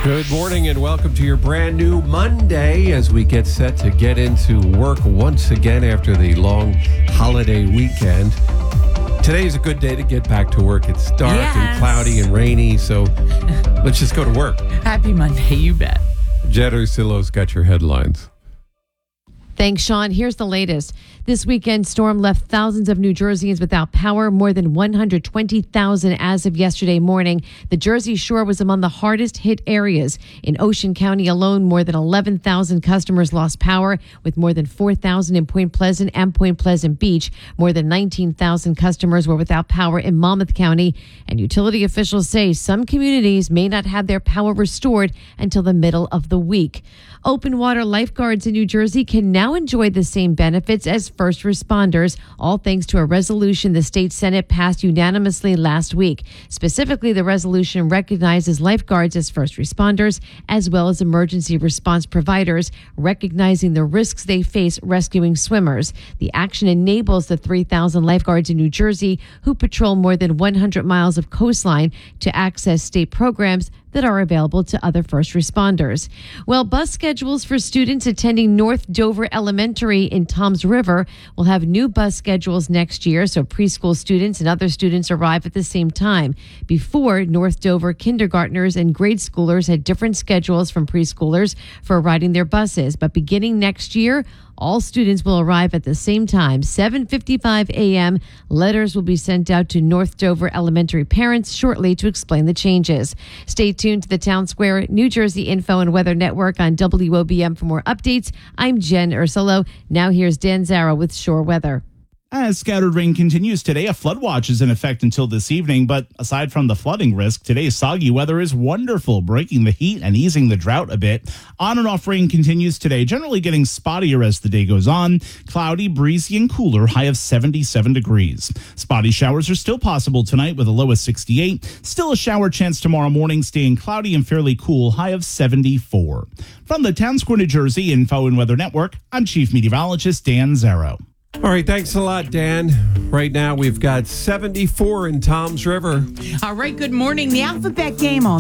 Good morning and welcome to your brand new Monday as we get set to get into work once again after the long holiday weekend. Today is a good day to get back to work. It's dark and cloudy and rainy, so let's just go to work. Happy Monday, you bet. Jed Ursillo's got your headlines. Thanks, Sean. Here's the latest. This weekend storm left thousands of New Jerseyans without power, more than 120,000 as of yesterday morning. The Jersey Shore was among the hardest hit areas. In Ocean County alone, more than 11,000 customers lost power, with more than 4,000 in Point Pleasant and Point Pleasant Beach. More than 19,000 customers were without power in Monmouth County. And utility officials say some communities may not have their power restored until the middle of the week. Open water lifeguards in New Jersey can now enjoy the same benefits as first responders, all thanks to a resolution the state Senate passed unanimously last week. Specifically, the resolution recognizes lifeguards as first responders as well as emergency response providers, recognizing the risks they face rescuing swimmers. The action enables the 3,000 lifeguards in New Jersey who patrol more than 100 miles of coastline to access state programs that are available to other first responders. Well, bus schedules for students attending North Dover Elementary in Toms River will have new bus schedules next year, so preschool students and other students arrive at the same time. Before, North Dover kindergartners and grade schoolers had different schedules from preschoolers for riding their buses, but beginning next year, all students will arrive at the same time, 7:55 a.m. Letters will be sent out to North Dover Elementary parents shortly to explain the changes. Stay tuned to the Town Square New Jersey Info and Weather Network on WOBM for more updates. I'm Jen Ursillo. Now here's Dan Zara with Shore Weather. As scattered rain continues today, a flood watch is in effect until this evening. But aside from the flooding risk, today's soggy weather is wonderful, breaking the heat and easing the drought a bit. On and off rain continues today, generally getting spottier as the day goes on. Cloudy, breezy, and cooler, high of 77 degrees. Spotty showers are still possible tonight with a low of 68. Still a shower chance tomorrow morning, staying cloudy and fairly cool, high of 74. From the Town Square, New Jersey Info and Weather Network, I'm Chief Meteorologist Dan Zaro. All right, thanks a lot, Dan. Right now, we've got 74 in Toms River. All right, good morning. The Alphabet Game all